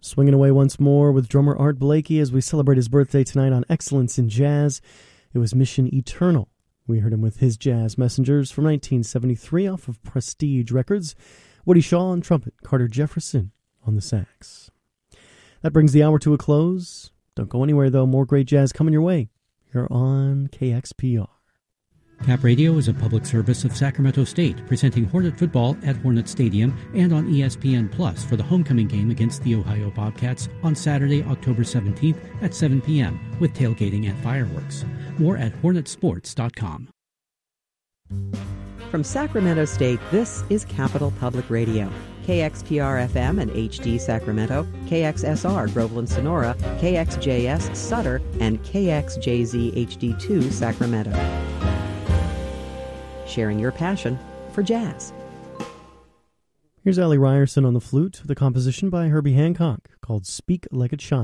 Swinging away once more with drummer Art Blakey as we celebrate his birthday tonight on Excellence in Jazz. It was Mission Eternal. We heard him with his Jazz Messengers from 1973 off of Prestige Records. Woody Shaw on trumpet, Carter Jefferson on the sax. That brings the hour to a close. Don't go anywhere, though. More great jazz coming your way here on KXPR. Cap Radio is a public service of Sacramento State, presenting Hornet football at Hornet Stadium and on ESPN Plus for the homecoming game against the Ohio Bobcats on Saturday, October 17th at 7 p.m. with tailgating and fireworks. More at hornetsports.com. From Sacramento State, this is Capital Public Radio. KXPR-FM and HD Sacramento, KXSR Groveland Sonora, KXJS Sutter, and KXJZ HD2 Sacramento. Sharing your passion for jazz. Here's Allie Ryerson on the flute with a composition by Herbie Hancock called Speak Like It Shines.